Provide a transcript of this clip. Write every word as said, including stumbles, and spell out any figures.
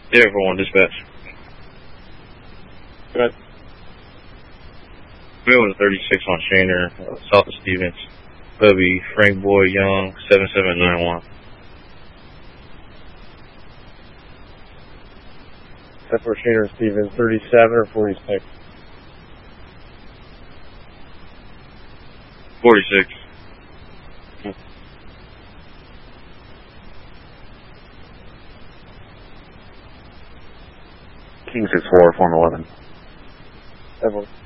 Zero four one dispatch. Good. Moving thirty-six on Shaner, uh, south of Stevens. Bubby, Frank Boy Young, seven seven nine one. That's for Shaner Stevens, thirty-seven or forty-six? forty-six. King six four, form eleven. Everyone.